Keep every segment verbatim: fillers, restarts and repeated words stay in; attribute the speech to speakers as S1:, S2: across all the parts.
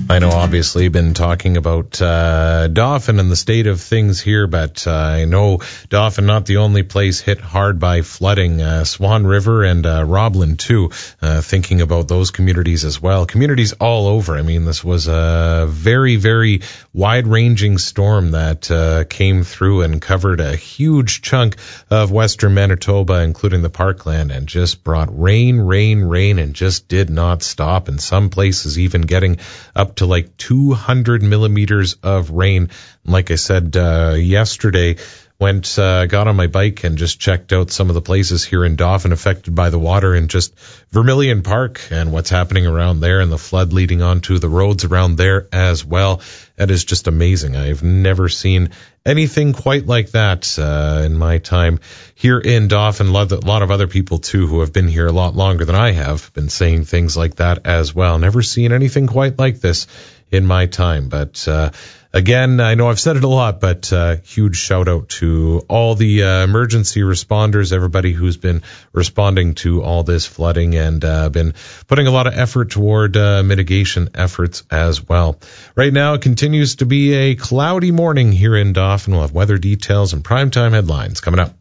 S1: I know, obviously, been talking about uh, Dauphin and the state of things here, but uh, I know Dauphin not the only place hit hard by flooding. Uh, Swan River and uh, Roblin, too, uh, thinking about those communities as well. Communities all over. I mean, this was a very, very wide-ranging storm that uh, came through and covered a huge chunk of western Manitoba, including the Parkland, and just brought rain, rain, rain, and just did not stop. In some places, even getting up to like two hundred millimeters of rain. Like I said uh, yesterday, went uh, got on my bike and just checked out some of the places here in Dauphin affected by the water, and just Vermilion Park and what's happening around there, and the flood leading onto the roads around there as well. That is just amazing. I've never seen anything quite like that uh, in my time here in Dauphin. A lot, a lot of other people, too, who have been here a lot longer than I have, been saying things like that as well. Never seen anything quite like this in my time. But uh, again, I know I've said it a lot, but uh, huge shout out to all the uh, emergency responders, everybody who's been responding to all this flooding and uh, been putting a lot of effort toward uh, mitigation efforts as well. Right now, it continues to be a cloudy morning here in Dauphin. We'll have weather details and primetime headlines coming up.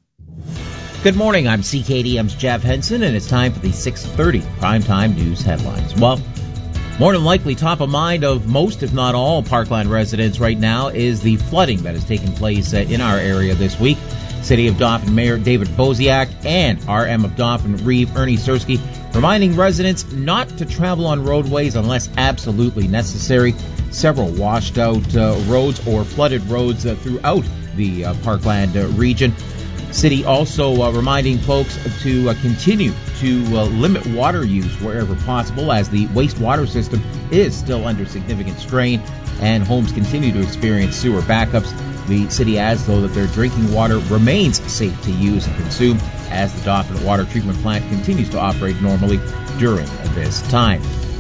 S2: Good morning. I'm C K D M's Jeff Henson, and it's time for the six thirty primetime news headlines. Well, more than likely, top of mind of most, if not all, Parkland residents right now is the flooding that has taken place uh, in our area this week. City of Dauphin Mayor David Boziak and R M of Dauphin Reeve Ernie Sersky reminding residents not to travel on roadways unless absolutely necessary. Several washed out uh, roads or flooded roads uh, throughout the uh, Parkland uh, region. City also uh, reminding folks to uh, continue to uh, limit water use wherever possible, as the wastewater system is still under significant strain and homes continue to experience sewer backups. The city adds, though, that their drinking water remains safe to use and consume as the Dauphin Water Treatment Plant continues to operate normally during this time.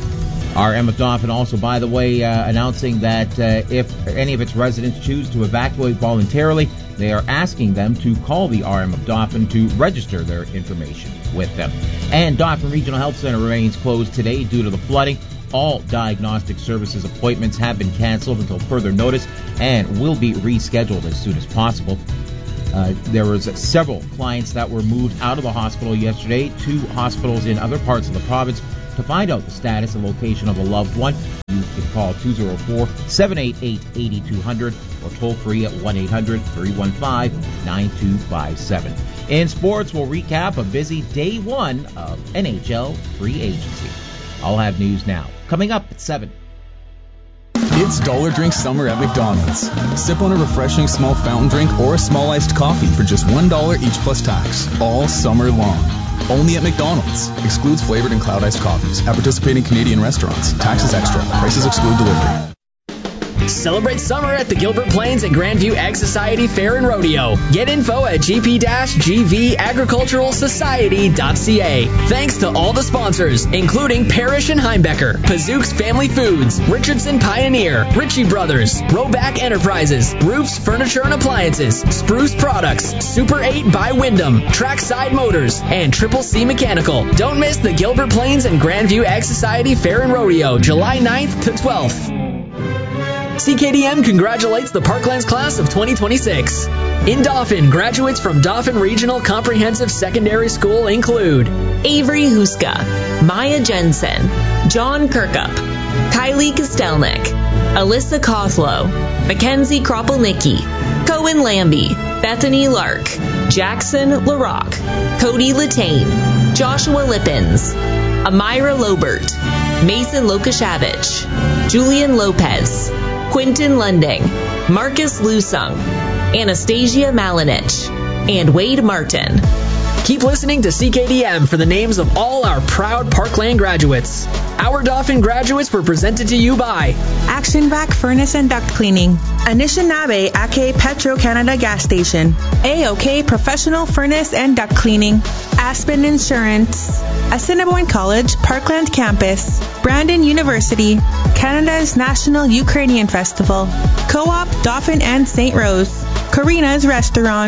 S2: R M of Dauphin also, by the way, uh, announcing that uh, if any of its residents choose to evacuate voluntarily, they are asking them to call the R M of Dauphin to register their information with them. And Dauphin Regional Health Center remains closed today due to the flooding. All diagnostic services appointments have been canceled until further notice and will be rescheduled as soon as possible. Uh, there was several clients that were moved out of the hospital yesterday to hospitals in other parts of the province. To find out the status and location of a loved one, you can call two oh four, seven eight eight, eight two zero zero or toll free at one eight hundred, three one five, nine two five seven. In sports, we'll recap a busy day one of N H L free agency. I'll have news now, coming up at seven.
S3: It's Dollar Drink Summer at McDonald's. Sip on a refreshing small fountain drink or a small iced coffee for just one dollar each plus tax, all summer long. Only at McDonald's. Excludes flavored and cloud iced coffees. At participating Canadian restaurants. Taxes extra. Prices exclude delivery.
S4: Celebrate summer at the Gilbert Plains and Grandview Ag Society Fair and Rodeo. Get info at g p g v agricultural society dot c a. Thanks to all the sponsors, including Parrish and Heimbecker, Pazooks Family Foods, Richardson Pioneer, Ritchie Brothers, Roback Enterprises, Roofs, Furniture and Appliances, Spruce Products, Super eight by Wyndham, Trackside Motors, and Triple C Mechanical. Don't miss the Gilbert Plains and Grandview Ag Society Fair and Rodeo, July ninth to twelfth. C K D M congratulates the Parklands class of twenty twenty-six. In Dauphin, graduates from Dauphin Regional Comprehensive Secondary School include
S5: Avery Huska, Maya Jensen, John Kirkup, Kylie Kostelnik, Alyssa Koslow, Mackenzie Kropelnicki, Cohen Lambie, Bethany Lark, Jackson LaRock, Cody Latane, Joshua Lippins, Amira Lobert, Mason Lokashavich, Julian Lopez, Quinton Lunding, Marcus Lusung, Anastasia Malinich, and Wade Martin.
S4: Keep listening to C K D M for the names of all our proud Parkland graduates. Our Dauphin graduates were presented to you by
S6: Action Vac Furnace and Duct Cleaning, Anishinaabe Ake Petro-Canada Gas Station, A O K Professional Furnace and Duct Cleaning, Aspen Insurance, Assiniboine College Parkland Campus, Brandon University, Canada's National Ukrainian Festival, Co-op Dauphin and Saint Rose, Karina's Restaurant,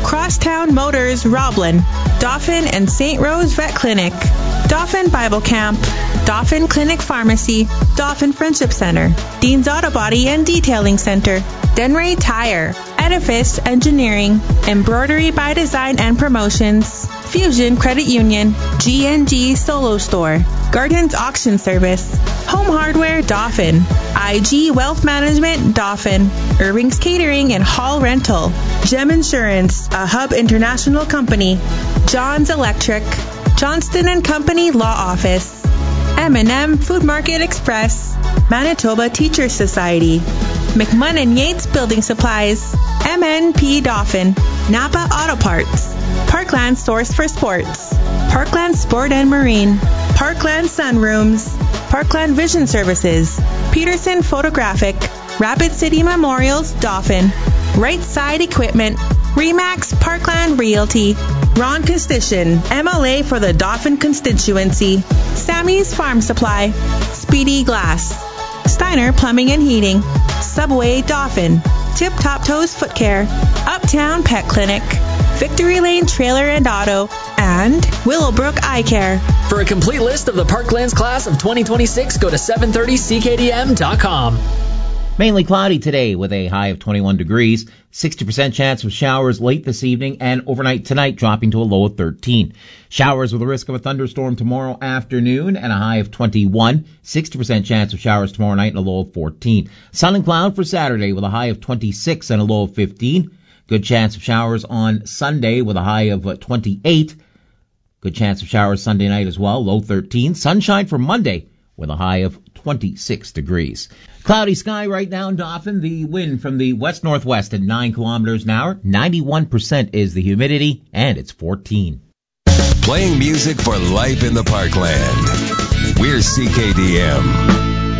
S6: Crosstown Motors, Roblin, Dauphin and Saint Rose Vet Clinic, Dauphin Bible Camp, Dauphin Clinic Pharmacy, Dauphin Friendship Center, Dean's Auto Body and Detailing Center, Denray Tire, Edifice Engineering, Embroidery by Design and Promotions, Fusion Credit Union, G and G Solo Store, Gardens Auction Service, Home Hardware Dauphin, I G Wealth Management Dauphin, Irving's Catering and Hall Rental, Gem Insurance, a Hub International Company, John's Electric, Johnston and Company Law Office, M and M Food Market Express, Manitoba Teachers Society, McMahon Yates Building Supplies, M N P Dauphin, Napa Auto Parts, Parkland Source for Sports, Parkland Sport and Marine, Parkland Sunrooms, Parkland Vision Services, Peterson Photographic, Rapid City Memorials Dauphin, Right Side Equipment, Remax Parkland Realty, Ron Constition, M L A for the Dauphin constituency, Sammy's Farm Supply, Speedy Glass, Steiner Plumbing and Heating, Subway Dauphin, Tip Top Toes Foot Care, Uptown Pet Clinic, Victory Lane Trailer and Auto, and Willowbrook Eye Care.
S4: For a complete list of the Parklands class of twenty twenty-six, go to seven thirty C K D M dot com.
S2: Mainly cloudy today with a high of twenty-one degrees, sixty percent chance of showers late this evening, and overnight tonight dropping to a low of thirteen. Showers with a risk of a thunderstorm tomorrow afternoon and a high of twenty-one, sixty percent chance of showers tomorrow night and a low of fourteen. Sun and cloud for Saturday with a high of twenty-six and a low of fifteen. Good chance of showers on Sunday with a high of twenty-eight. Good chance of showers Sunday night as well, low thirteen. Sunshine for Monday with a high of twenty-six degrees. Cloudy sky right now in Dauphin. The wind from the west-northwest at nine kilometers an hour. ninety-one percent is the humidity, and it's fourteen.
S7: Playing music for life in the Parkland. We're C K D M.